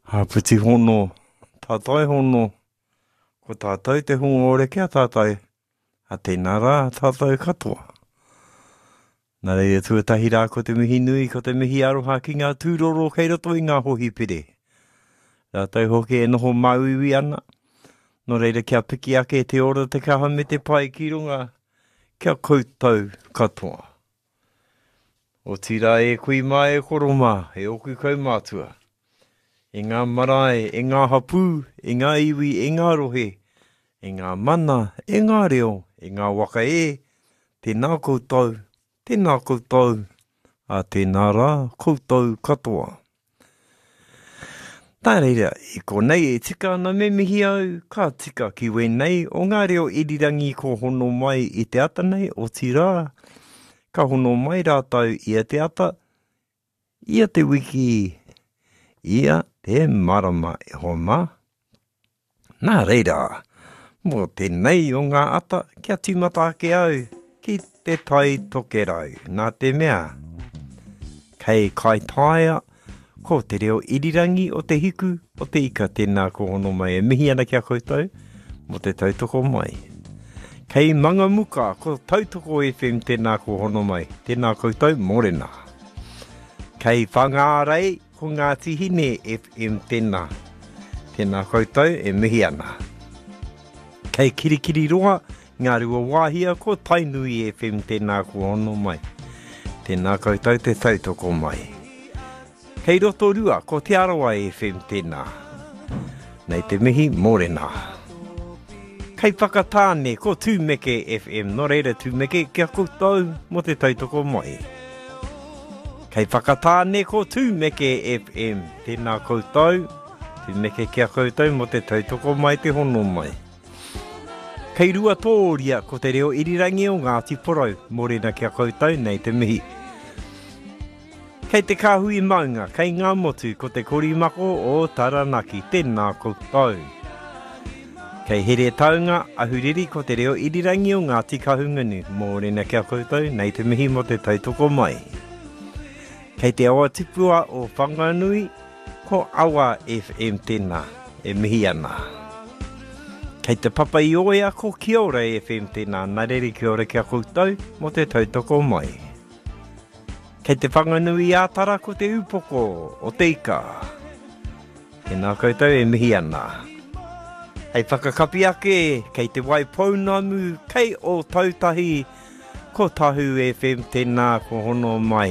Hāputi hono, tātai hono, ko tātai te hunga ore kia tātai, a tēnā rā tātai katoa. Nā reira tuatahi rā ko te mihi nui, ko te mihi aroha ki ngā tūroro kei roto i ngā hohi pire. Rātai hoki e noho mauiwi ana, no reira kia piki ake te ora te kaha me te pai ki runga, kia koutou katoa. O tira e kui mai e koroma, e oku kaumātua. E ngā marae, e ngā hapū, e ngā iwi, e ngā rohe, e ngā mana, e ngā reo, e ngā waka tēnā koutou, a tēnā rā koutou katoa. Tā reira, e konei e tika ana me mihi au, ka tika ki wenei o ngā reo irirangi ko hono mai i te ata nei o tira. Ka hono mai rātau ia te ata, ia te wiki, ia te marama e homa. Nā reira, mō tēnei o ngā ata kia tīmata ake au ki te tai toke rau. Nā te mea, kei kai taia, ko te reo irirangi o te hiku o te ika tēnā ko hono mai e mihi ana kia koutou, mo te tautoko mai. Kei manga muka ko tautoko FM tēnā ko hono mai, tēnā koutou morena. Kei whangārei ko ngā tihine FM tēnā, tēnā koutou e mihi ana. Kei kirikiri roa, ngā rua wāhia ko Tainui FM tēnā ko hono mai, tēnā koutou te tautoko mai. Kei Rotorua ko Te Arawa FM tēnā, nei te mihi morena. Kei Whakatāne ko Tūmeke FM, no reira Tūmeke kia koutou mo te tautoko mai. Kei Whakatāne ko Tūmeke FM, tēnā koutou, Tūmeke kia koutou mo te tautoko mai te hono mai. Kei Ruatoria ko te reo irirangi o Ngāti Porou, morena kia koutou nei te mihi. Kei te kāhui maunga, kei ngā motu ko te korimako o Taranaki, tēnā koutou. Kei here taunga, ahuriri ko te reo irirangi o Ngāti Kahungunu, mōrena kia koutou, nei te mihi mo te tautoko mai. Kei te awa tipua o Whanganui, ko Awa FM tēnā, e mihi ana. Kei te papa i oia ko Kiora FM tēnā, nāreri Kiora kia koutou, mo te tautoko mai. Kei te whanganui ātara ko te upoko o te ika. Tēnā koutou e mihi ana. Hei whakakapi ake, kei te Waipounamu, kei o Tautahi, ko Tahu FM tēnā ko hono mai.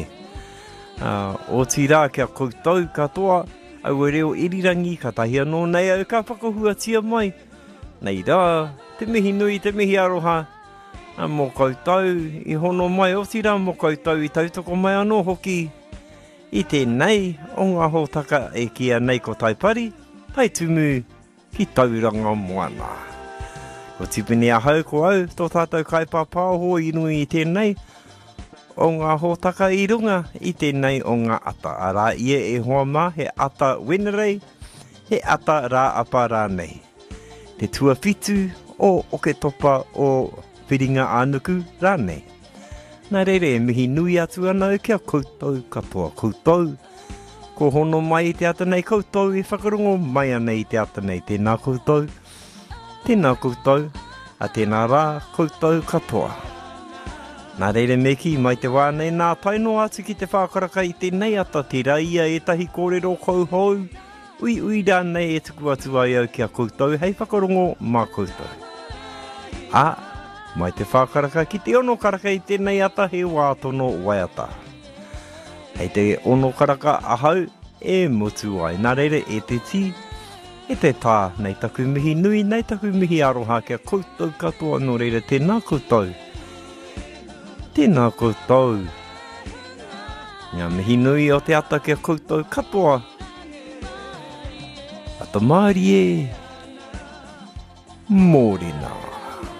O tira kia koutou katoa, au e reo irirangi ka tahi anō nei au ka whakahuatia mai. Nei rā, te mihi nui, te mihi aroha. Mō koutou i hono mai o tira, mō koutou i tautoko mai anō hoki. I tēnei, o ngā hōtaka e kia nei ko taipari, tai tumu ki tauranga moana. Ko tipini a hau ko au, tō tātou kaipapāho i nui i tēnei, o ngā hōtaka i runga, i tēnei o ngā ata. Arā ia e hoa mā, he ata wenerei, he ata rā apa rā nei. Te tuawhitu o oke topa o whiringa ānuku rānei. Nā reire e mihi nui atu ana o kia koutou katoa koutou. Ko hono mai i te ata nei koutou e whakarongo mai ana i te ata nei tēnā koutou. Tēnā koutou, a tēnā rā koutou katoa. Nā reire meki mai te wānei nā taino atu ki te whākaraka i tēnei ata te raia e tahi kōrero kouhou. Ui rānei e tuku atu ai au kia koutou, hei whakarongo mā koutou. Mai te whākaraka ki te ono karaka i tēnei ata he wātono waiata. Hei te ono karaka ahau e motu ai. Nā reire e te ti, e te tā, nei taku mihi nui, nei taku mihi aroha kia koutou katoa no reire tēnā koutou. Tēnā koutou. Ngā mihi nui o te ata kia koutou katoa. Ata maari e, mōrena.